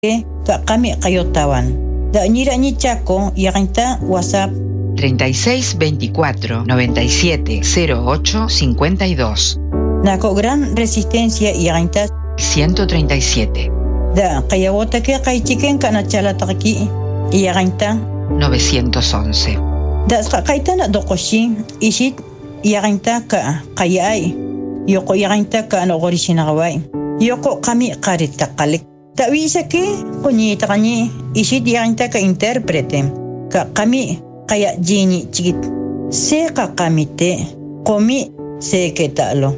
Kami Kayotawan. Da Nira Nichaco y Aginta WhatsApp 36 24 97 08 52. Naco Gran Resistencia y Aginta 137. Da Kayawota que Kaichiken Kanachala Taki y Aginta 911. Da Kaitana Dokoshin Ishit y Aginta Ka Kayai. Yoko y Aginta Ka no Gorishinawai. Yoko Kami Karitakalik. Tawisa que Kunyita Kani Ishit y Aginta Ka interprete. Ka Kami Kaya Jini Chikit. Se Kakamite Komi Se Ketalo.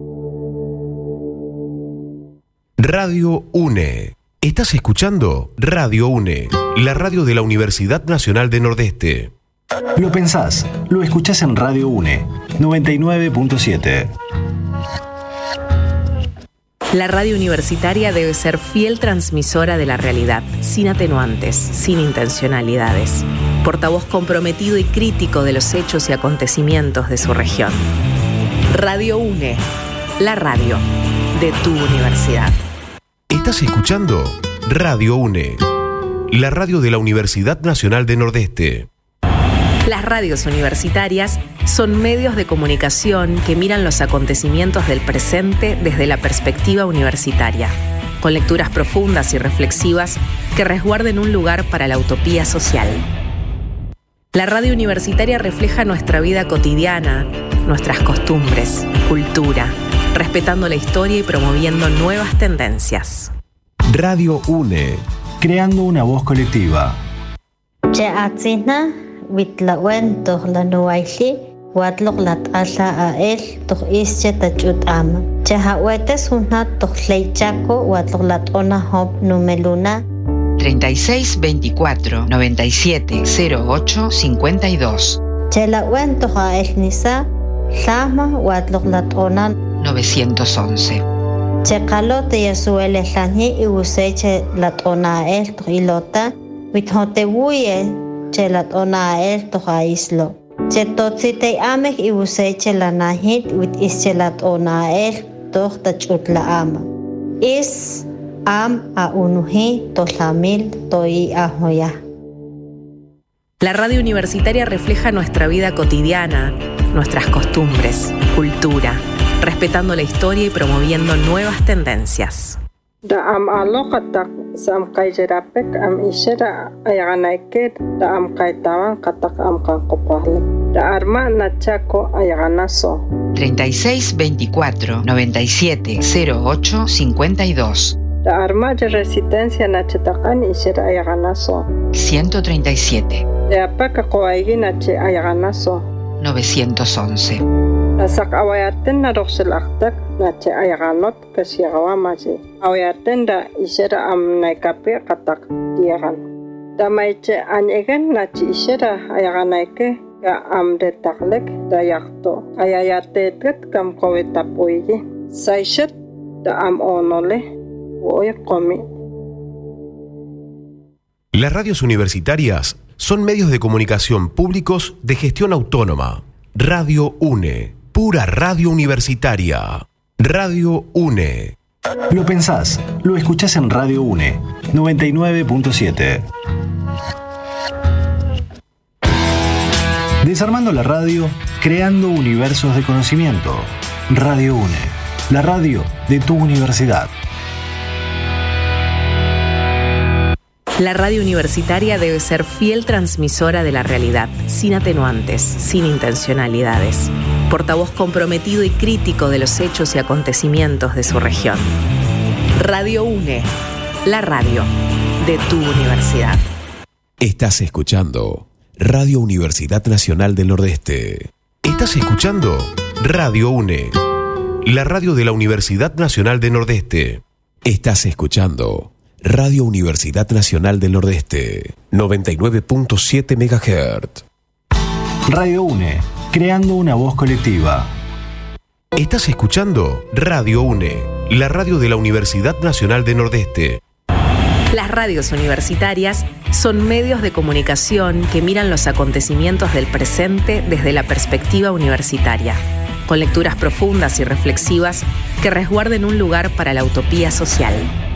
Radio UNE. Estás escuchando Radio UNE, la radio de la Universidad Nacional de Nordeste. Lo pensás, lo escuchás en Radio UNE, 99.7. La radio universitaria debe ser fiel transmisora de la realidad, sin atenuantes, sin intencionalidades. Portavoz comprometido y crítico de los hechos y acontecimientos de su región. Radio UNE, la radio de tu universidad. Estás escuchando Radio UNE, la radio de la Universidad Nacional de Nordeste. Las radios universitarias son medios de comunicación que miran los acontecimientos del presente desde la perspectiva universitaria, con lecturas profundas y reflexivas que resguarden un lugar para la utopía social. La radio universitaria refleja nuestra vida cotidiana, nuestras costumbres, cultura, respetando la historia y promoviendo nuevas tendencias. Radio UNE, creando una voz colectiva. Witlawen toh lanuaili watlok lat'ala ael toh ische tachut'ama chahawetes unha toh leichaco watlok lat'ona hop numeluna 36 24 97 08 52. Chelawen toh ael nisa llama watlok lat'ona 911. Chekalo te yasuele llani iuseche lat'ona ael toh ilota withotebuye Chelat ona el toha islo. Chetotzite amek ibuseche la nahit with ischelat ona el toh tachutla ama. Is am a unuhi tohamil toi ahoya. La radio universitaria refleja nuestra vida cotidiana, nuestras costumbres, cultura, respetando la historia y promoviendo nuevas tendencias. Da am alokatak sam kaijerapek am ishera ayaganaike da am kaitawan katak am kankopahle da arma nachako ayaganaso 36 24 97 08 52. Da arma de resistencia nachetakan ishera ayaganaso 137. Da apaka koaigi nache ayaganaso 911. Nasak awayaten na roxelaktak nache ayaganot kasiagawamaji. Awayaten da isera am naikape katak diagan. Da maiche anyegen nache isera ayaganaike ya am detaklek da yakto. Ayayatetet kam kowetapuigi. Saishet da am onole woy komi. Las radios universitarias son medios de comunicación públicos de gestión autónoma. Radio UNE, pura radio universitaria. Radio UNE. Lo pensás, lo escuchás en Radio UNE, 99.7. Desarmando la radio, creando universos de conocimiento. Radio UNE, la radio de tu universidad. La radio universitaria debe ser fiel transmisora de la realidad, sin atenuantes, sin intencionalidades. Portavoz comprometido y crítico de los hechos y acontecimientos de su región. Radio UNE, la radio de tu universidad. Estás escuchando Radio Universidad Nacional del Nordeste. Estás escuchando Radio UNE, la radio de la Universidad Nacional del Nordeste. Estás escuchando Radio Universidad Nacional del Nordeste, 99.7 MHz. Radio UNE, creando una voz colectiva. Estás escuchando Radio UNE, la radio de la Universidad Nacional del Nordeste. Las radios universitarias son medios de comunicación que miran los acontecimientos del presente desde la perspectiva universitaria, con lecturas profundas y reflexivas que resguarden un lugar para la utopía social.